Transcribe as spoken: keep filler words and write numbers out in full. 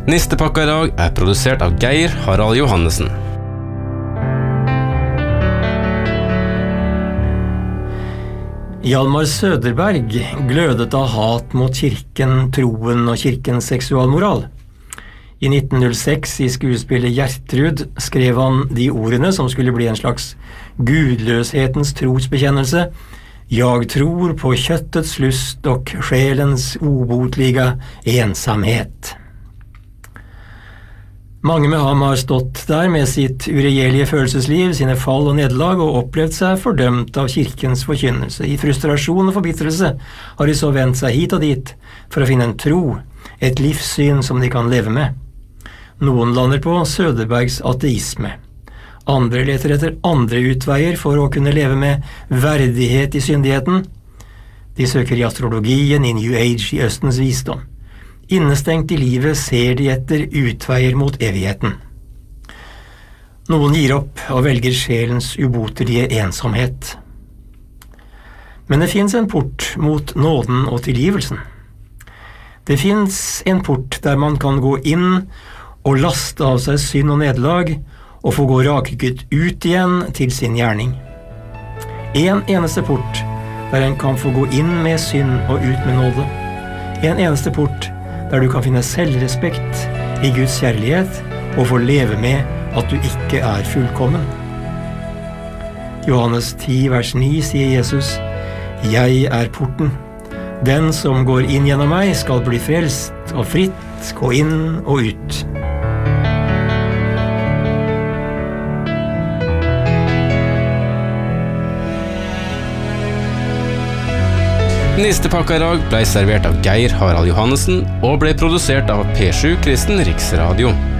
Nistepakka I dag er produsert av Geir Harald Johannessen. Hjalmar Söderberg glødet av hat mot kirken, troen og kirkens seksualmoral. I nitten null seks i skuespillet Gjertrud skrev han de ordene som skulle bli en slags gudløshetens trosbekjennelse. Jag tror på kjøttets lust og sjelens obotliga ensamhet. Mange med ham har stått der med sitt uregjerlige følelsesliv, sine fall og nederlag, og opplevd seg fordømt av kirkens forkynnelse. I frustrasjon og forbitrelse har de så vendt seg hit og dit for å finne en tro, et livssyn som de kan leve med. Noen lander på Söderbergs ateisme. Andre leter etter andre utveier for å kunne leve med verdighet I syndigheten. De søker I astrologien, I New Age, I Østens visdom. Innestengt I livet ser de etter utveier mot evigheten. Noen gir opp og velger sjelens ubotelige ensomhet. Men det finnes en port mot nåden og tilgivelsen. Det finnes en port der man kan gå inn og laste av seg synd og nederlag, og få gå raket ut igjen til sin gjerning. En eneste port der en kan få gå inn med synd og ut med nåde. En eneste port der du kan finne selvrespekt I Guds kjærlighet og få leve med at du ikke er fullkommen. Johannes ti vers ni sier Jesus: «Jeg er porten. Den som går inn gjennom meg skal bli frelst og fritt gå inn og ut.» Nistepakka I dag ble servert av Geir Harald Johannessen og ble produsert av P sju Kristen Riksradio.